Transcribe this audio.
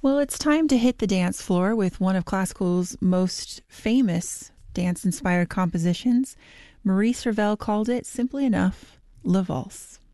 Well, it's time to hit the dance floor with one of classical's most famous dance-inspired compositions. Maurice Ravel called it, simply enough, La Valse.